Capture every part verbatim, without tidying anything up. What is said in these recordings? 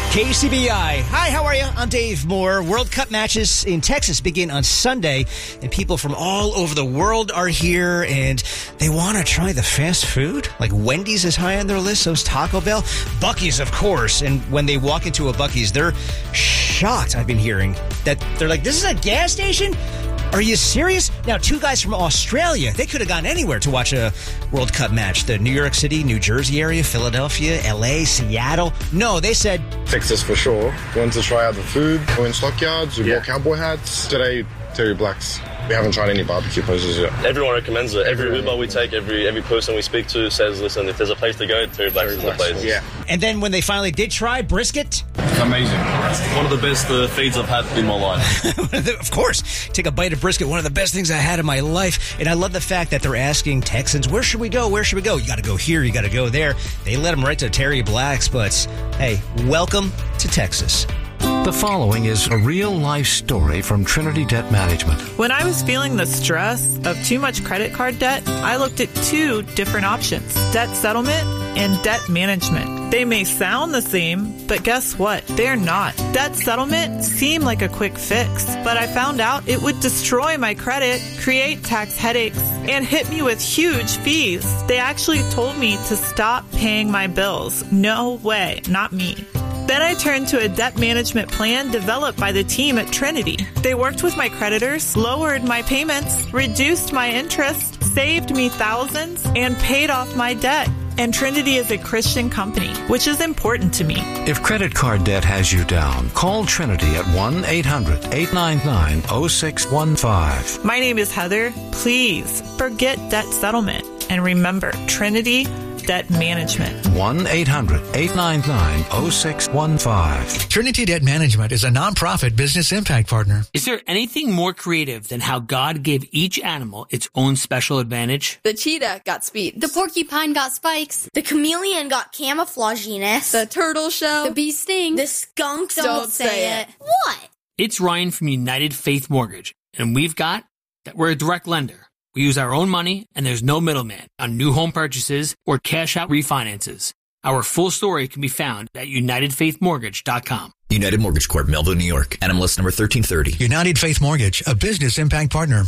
K C B I. Hi, how are you? I'm Dave Moore. World Cup matches in Texas begin on Sunday, and people from all over the world are here, and they want to try the fast food. Like Wendy's is high on their list, so's Taco Bell. Buc-ee's, of course. And when they walk into a Buc-ee's, they're shocked, I've been hearing, that they're like, this is a gas station? Are you serious? Now, two guys from Australia, they could have gone anywhere to watch a World Cup match. The New York City, New Jersey area, Philadelphia, L A, Seattle. No, they said Texas for sure. Went to try out the food. We're in stockyards. We yeah. wore cowboy hats. Today, Terry Blacks. We haven't tried any barbecue places yet. Everyone recommends it. Every Uber we take, every every person we speak to says, listen, if there's a place to go, Terry Blacks is the place. Yeah. And then when they finally did try brisket. Amazing. One of the best uh, feeds I've had in my life. Of course. Take a bite of brisket. One of the best things I had in my life. And I love the fact that they're asking Texans, where should we go? Where should we go? You got to go here. You got to go there. They led them right to Terry Blacks. But, hey, welcome to Texas. The following is a real-life story from Trinity Debt Management. When I was feeling the stress of too much credit card debt, I looked at two different options, debt settlement and debt management. They may sound the same, but guess what? They're not. Debt settlement seemed like a quick fix, but I found out it would destroy my credit, create tax headaches, and hit me with huge fees. They actually told me to stop paying my bills. No way, not me. Then I turned to a debt management plan developed by the team at Trinity. They worked with my creditors, lowered my payments, reduced my interest, saved me thousands, and paid off my debt. And Trinity is a Christian company, which is important to me. If credit card debt has you down, call Trinity at one eight hundred eight nine nine oh six one five. My name is Heather. Please forget debt settlement. And remember, Trinity Debt Management. one eight hundred eight nine nine oh six one five. Trinity Debt Management is a nonprofit business impact partner. Is there anything more creative than how God gave each animal its own special advantage? The cheetah got speed. The porcupine got spikes. The chameleon got camouflaginess. The turtle shell. The bee sting. The skunk don't, don't say, say it. it. What? It's Ryan from United Faith Mortgage, and we've got that we're a direct lender. We use our own money, and there's no middleman on new home purchases or cash-out refinances. Our full story can be found at united faith mortgage dot com. United Mortgage Corp, Melville, New York. N M L S number thirteen thirty. United Faith Mortgage, a business impact partner.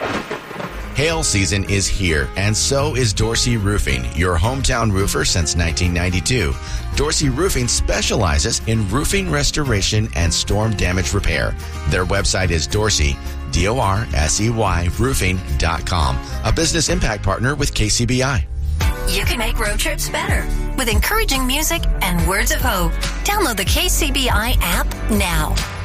Hail season is here, and so is Dorsey Roofing, your hometown roofer since nineteen ninety-two. Dorsey Roofing specializes in roofing restoration and storm damage repair. Their website is Dorsey, D O R S E Y, roofing dot com, a business impact partner with K C B I. You can make road trips better with encouraging music and words of hope. Download the K C B I app now.